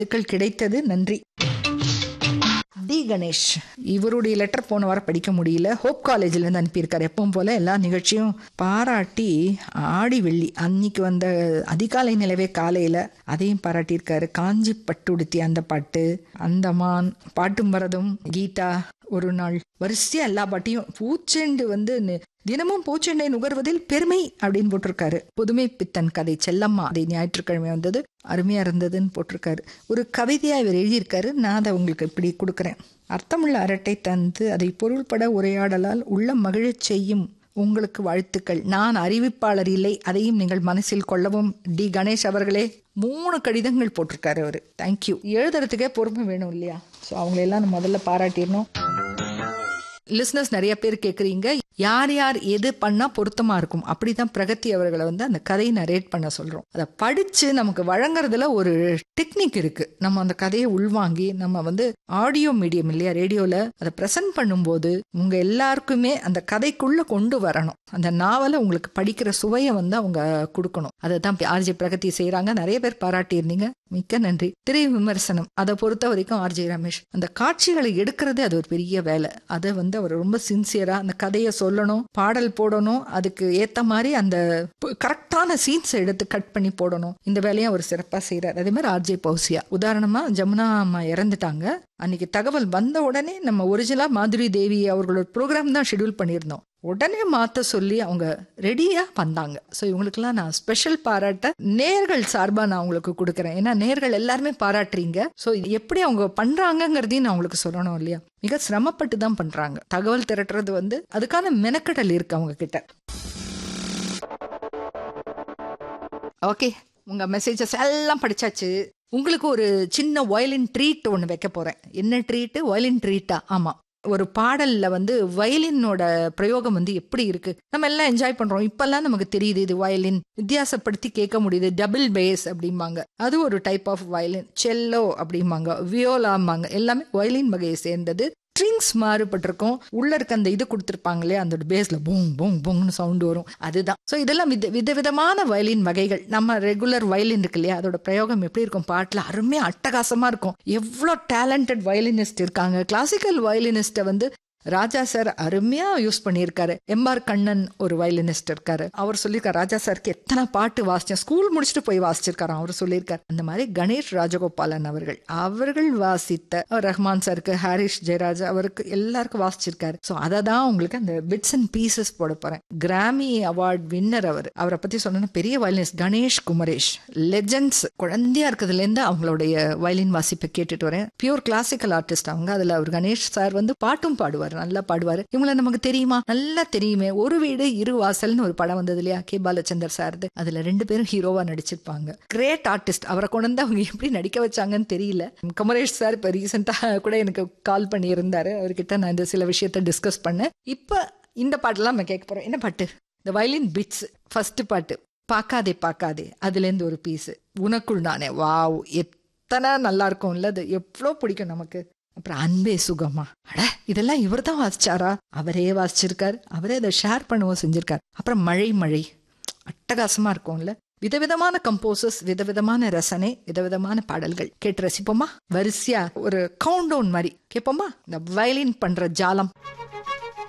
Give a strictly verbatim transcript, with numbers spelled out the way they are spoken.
வாழ்த்துக்கள் கிடைத்தது, நன்றி. டி கணேஷ், இவருடைய லெட்டர் போன வாரம் படிக்க முடியல. ஹோப் காலேஜ்ல இருந்து அனுப்பியிருக்காரு. எப்பவும் போல எல்லா நிகழ்ச்சியும் பாராட்டி ஆடி வெள்ளி அன்னைக்கு வந்த அதிகாலை நிலவே காலையில அதையும் பாராட்டியிருக்காரு. காஞ்சி பட்டுடுத்தி அந்த பாட்டு, அந்தமான் பாட்டும் வரதும், கீதா ஒரு நாள், வரிசையா எல்லா பாட்டையும். பூச்செண்டு வந்து தினமும் பூச்செண்டை நுகர்வதில் பெருமை அப்படின்னு போட்டிருக்காரு. புதுமை பித்தன் கதை செல்லம்மா, அதை ஞாயிற்றுக்கிழமை வந்தது, அருமையா இருந்ததுன்னு போட்டிருக்காரு. ஒரு கவிதையா இவர் எழுதியிருக்காரு. நான் அதை உங்களுக்கு இப்படி கொடுக்குறேன். அர்த்தமுள்ள அரட்டை தந்து அதை பொருள்பட உரையாடலால் உள்ள மகிழச் செய்யும் உங்களுக்கு வாழ்த்துக்கள். நான் அறிவிப்பாளர் இல்லை, அதையும் நீங்கள் மனசில் கொள்ளவும். டி கணேஷ் அவர்களே, மூணு கடிதங்கள் போட்டிருக்காரு அவரு. தேங்க்யூ. எழுதுறதுக்கே பொறுமை வேணும் இல்லையா? ஸோ அவங்களெல்லாம் முதல்ல பாராட்டிடணும். லிஸ்னர்ஸ் நிறைய பேர் கேட்குறீங்க, யார் யார் எது பண்ணா பொருத்தமா இருக்கும். அப்படிதான் பிரகதி அவர்களை வந்து அந்த கதையை நரேட் பண்ண சொல்றோம். அதை படிச்சு நமக்கு வழங்குறதுல ஒரு டெக்னிக் இருக்கு. நம்ம அந்த கதையை உள்வாங்கி நம்ம வந்து ஆடியோ மீடியம் இல்லையா, ரேடியோல அதை பிரசன்ட் பண்ணும்போது உங்க எல்லாருக்குமே அந்த கதைக்குள்ள கொண்டு வரணும். அந்த நாவலை உங்களுக்கு படிக்கிற சுவையை வந்து அவங்க கொடுக்கணும். அதை தான் ஆர்ஜே பிரகதி செய்யறாங்க. நிறைய பேர் பாராட்டி இருந்தீங்க, மிக்க நன்றி. திரை விமர்சனம் அதை பொறுத்த வரைக்கும் ஆர்ஜே ரமேஷ் அந்த காட்சிகளை எடுக்கிறதே அது ஒரு பெரிய வேலை. அதை வந்து அவர் ரொம்ப சின்சியரா அந்த கதையை சொல்லணும், பாடல் போடணும், அதுக்கு ஏத்த மாதிரி அந்த கரெக்டான சீன்ஸ் எடுத்து கட் பண்ணி போடணும். இந்த வேலையை அவர் சிறப்பா செய்யறாரு. அதே மாதிரி ஆர்ஜே பௌசியா, உதாரணமா ஜமுனா அம்மா இறந்துட்டாங்க. அன்னைக்கு தகவல் வந்த உடனே நம்ம ஒரிஜினலா மாதுரி தேவி அவர்களோட ப்ரோக்ராம் தான் ஷெட்யூல் பண்ணியிருந்தோம். உடனே மாத்த சொல்லி அவங்க ரெடியா வந்தாங்க. ஸோ இவங்களுக்கெல்லாம் நான் ஸ்பெஷல் பாராட்ட நேர்கள் சார்பா நான் உங்களுக்கு கொடுக்குறேன். ஏன்னா நேர்கள் எல்லாருமே பாராட்டுறீங்க. ஸோ எப்படி அவங்க பண்றாங்கிறதையும் நான் உங்களுக்கு சொல்லணும் இல்லையா? மிக சிரமப்பட்டு தான் பண்றாங்க. தகவல் திரட்டுறது வந்து அதுக்கான மெனக்கடல் இருக்கு அவங்க கிட்ட. ஓகே, உங்க மெசேஜஸ் எல்லாம் படிச்சாச்சு. உங்களுக்கு ஒரு சின்ன வயலின் ட்ரீட் ஒன்று வைக்க போறேன். என்ன ட்ரீட்? வயலின் ட்ரீட்டா? ஆமா, ஒரு பாடல்ல வந்து வயலினோட பிரயோகம் வந்து எப்படி இருக்கு நம்ம எல்லாம் என்ஜாய் பண்றோம். இப்பெல்லாம் நமக்கு தெரியுது இது வயலின், வித்தியாசப்படுத்தி கேட்க முடியுது. டபுள் பேஸ் அப்படிம்பாங்க, அது ஒரு டைப் ஆஃப் வயலின். செல்லோ அப்படிம்பாங்க, வியோலாம்பாங்க, எல்லாமே வயலின் வகையை சேர்ந்தது. ஸ்ட்ரிங்ஸ் மாறுபட்டிருக்கும். உள்ள இருக்க அந்த இது கொடுத்துருப்பாங்க இல்லையா, அந்த பேஸ்ல போங் போங் போங்னு சவுண்ட் வரும், அதுதான். ஸோ இதெல்லாம் வித விதவிதமான வயலின் வகைகள். நம்ம ரெகுலர் வயலின் இருக்கு இல்லையா, அதோட பிரயோகம் எப்படி இருக்கும் பாட்டுல, அருமையா அட்டகாசமா இருக்கும். எவ்வளோ டேலண்டட் வயலினிஸ்ட் இருக்காங்க. கிளாசிக்கல் வயலினிஸ்ட வந்து ராஜா சார் அருமையா யூஸ் பண்ணியிருக்காரு. எம்ஆர் கண்ணன் ஒரு வயலினிஸ்ட் இருக்காரு. அவர் சொல்லியிருக்காரு, ராஜா சாருக்கு எத்தனை பாட்டு வாசிச்சேன், ஸ்கூல் முடிச்சுட்டு போய் வாசிச்சிருக்காரு அவர் சொல்லியிருக்காரு. அந்த மாதிரி கணேஷ் ராஜகோபாலன் அவர்கள் அவர்கள் வாசித்த ரஹ்மான் சாருக்கு, ஹாரிஷ் ஜெயராஜ் அவருக்கு எல்லாருக்கும் வாசிச்சிருக்காரு. ஸோ அதை தான் உங்களுக்கு அந்த பிட்ஸ் அண்ட் பீசஸ் போட போறேன். கிராமி அவார்ட் வின்னர் அவர். அவரை பத்தி சொன்னா பெரிய வயலினிஸ்ட் கணேஷ் குமரேஷ், லெஜெண்ட்ஸ். குழந்தையா இருக்கிறதுல இருந்து அவங்களுடைய வயலின் வாசிப்பை கேட்டுட்டு வரேன். பியூர் கிளாசிக்கல் ஆர்டிஸ்ட் அவங்க. அதுல அவர் கணேஷ் சார் வந்து பாட்டும் பாடுவார், நல்லா பாடுவாரு. இவங்களை நமக்கு தெரியுமா? நல்லா தெரியுமே. ஒரு வீடு இரு வாசல்னு ஒரு படம் வந்தது இல்லையா, கே பாலச்சந்தர் சார். அதுல ரெண்டு பேரும் ஹீரோவா நடிச்சிருப்பாங்க. Great artist. அவரை கொண்டு வந்து அவங்க எப்படி நடிக்க வச்சாங்கன்னு தெரியல. குமரேஷ் சார் இப்ப ரீசெண்டா கூட எனக்கு கால் பண்ணி இருந்தாரு. அவர்கிட்ட நான் இந்த சில விஷயத்த டிஸ்கஸ் பண்ணேன். இப்ப இந்த பாட்டெல்லாம் நம்ம கேட்க போறோம். என்ன பாட்டு? இந்த வயலின் பிட்ஸ். ஃபர்ஸ்ட் பாட்டு பாக்காதே பாக்காதே, அதுல இருந்து ஒரு பீஸ் உனக்குள் நானே. வாவ், எத்தனை நல்லா இருக்கும் இல்ல, அது எவ்வளவு பிடிக்கும் நமக்கு. அப்புறம் அன்பே சுகமா, அட இதெல்லாம் இவர் தான் வாசிச்சாரா? அவரே வாசிச்சிருக்காரு, அவரே அதை ஷேர் பண்ணவும் செஞ்சிருக்காரு. அப்புறம் மழை மழை அட்டகாசமா இருக்கும்ல. விதவிதமான கம்போசர்ஸ், விதவிதமான ரசனை, விதவிதமான பாடல்கள் கேட்டு ரசிப்போமா? வரிசையா ஒரு கவுண்ட் டவுன் மாதிரி கேட்போமா? இந்த வயலின் பண்ற ஜாலம்.